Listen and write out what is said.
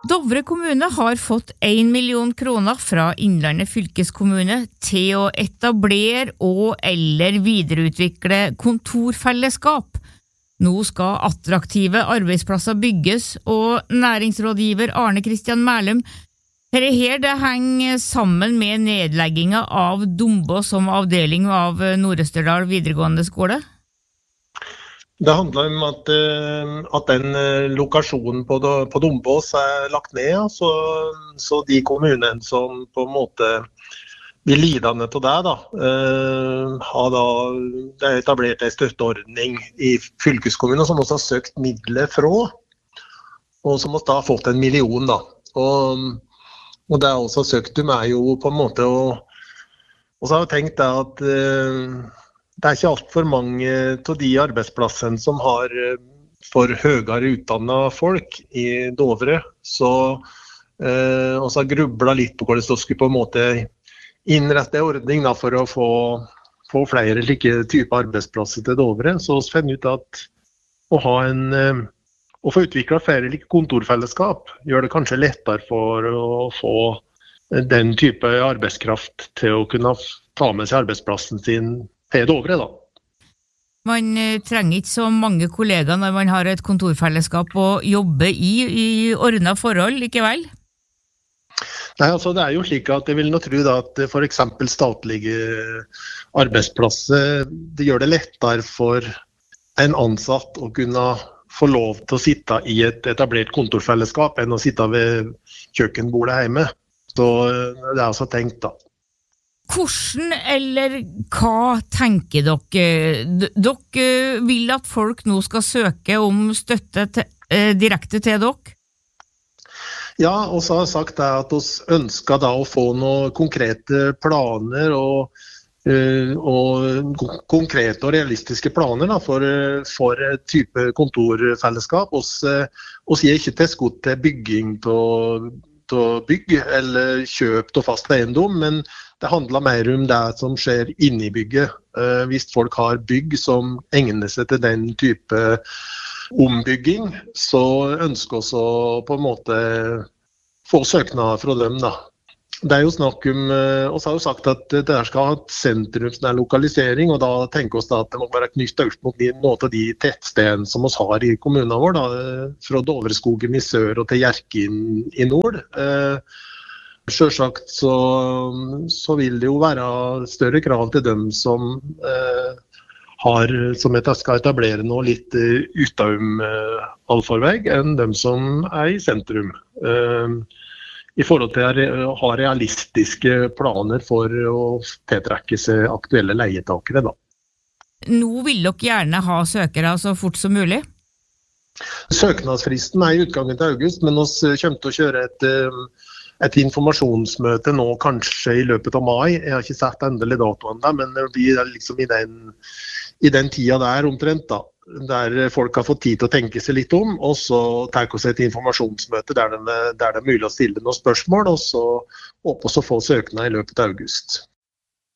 Dovre kommune har fått 1 million kroner fra Innlandet fylkeskommune til å etablere og eller videreutvikle kontorfellesskap. Nå skal attraktive arbeidsplasser bygges, og næringsrådgiver Arne Kristian Mælum, her det henger sammen med nedleggingen av Dombås som avdeling av Nord-Østerdal videregående skole? Det handler om at den lokasjonen på Dombås lagt ned, så de kommunene som på en måte blir lidende til det, har det etablert en støtteordning i fylkeskommunen som også har søkt midler fra, og som også har fått 1 million. Og det også søkt jo på en måte, og så har jeg tenkt at det ikke alt for mange av de arbeidsplassene som har for høyere utdannet folk i Dovre, så har grublet litt på hvordan det skulle på en måte innrette ordning for å få flere like typer arbeidsplasser til Dovre. Så vi finner ut at å få utviklet flere like kontorfellesskap gjør det kanskje lettere for å få den type arbeidskraft til å kunne ta med seg arbeidsplassen sin til Dovre. Man trenger ikke så mange kollegaer når man har et kontorfellesskap å jobbe i ordnet forhold likevel? Nei, altså det jo slik at jeg vil nå tro at for eksempel statlige arbeidsplasser, det gjør det lettere for en ansatt å kunne få lov til å sitte i et etablert kontorfellesskap enn å sitte ved kjøkkenbordet hjemme. Så det altså tenkt Hvordan eller hva tenker dere? Dere vil at folk nå skal søke om støtte direkte til dere? Ja, og så har jeg sagt at vi ønsker å få noen konkrete planer og konkrete og realistiske planer for type kontorfellesskap. Vi gir ikke tilskudd til bygging av bygg eller kjøp av fast eiendom, men det handler mer om det som skjer inne i bygget. Hvis folk har bygg som egner seg til den type ombygging, så ønsker vi å på en måte få søknader fra dem. Det jo snakk om, og så har jo sagt at det skal ha et sentrumsnær-lokalisering, og da tenker vi at det må være knyttet opp mot noen av de tettstedene som vi har i kommunen vår, fra Dovreskogen i sør og til Hjerkinn i nord. Selvsagt så vil det jo være større krav til dem som som skal etablere noe litt utenom allfarvei enn dem som i sentrum. I forhold til å ha realistiske planer for å tiltrekke seg aktuelle leietakere. Nå vil dere gjerne ha søkere så fort som mulig? Søknadsfristen i utgangen til august, men vi kommer til å kjøre et informasjonsmøte nå kanskje i løpet av mai. Jeg har ikke sett endelig datoen der, men det blir liksom i den tida der omtrent der folk har fått tid til å tenke seg litt om, og så tar vi et informasjonsmøte der det mulig å stille noen spørsmål, og så håper vi å få søknad i løpet av august.